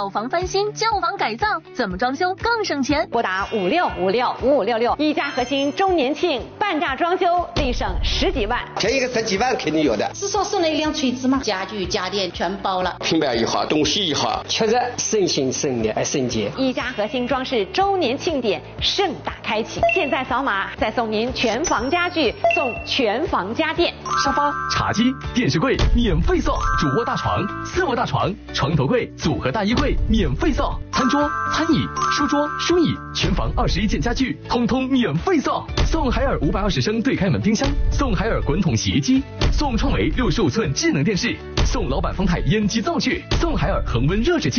老房翻新、旧房改造，怎么装修更省钱？ 拨打56565566，一家核心周年庆半价装修，立省10几万。 便宜个10几万肯定有的。 是说送了一辆锤子吗？家具家电全包了， 平板一好，东西一好， 确实省心省力省钱。 一家核心装饰周年庆典盛大开启，现在扫码再送您全房家具，送全房家电， 沙发、茶几、电视柜免费送，主卧大床、次卧大床、床头柜、组合大衣柜免费送，餐桌、餐椅、书桌、书椅，全房21件家具通通免费送，送海尔520升对开门冰箱，送海尔滚筒洗衣机，送创维65寸智能电视，送老板丰泰烟机灶具，送海尔恒温热水器。